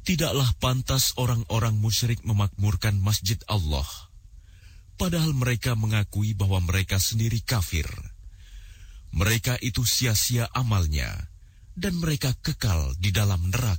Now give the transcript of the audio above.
Tidaklah pantas orang-orang musyrik memakmurkan masjid Allah, padahal mereka mengakui bahwa mereka sendiri kafir. Mereka itu sia-sia amalnya, dan mereka kekal di dalam neraka.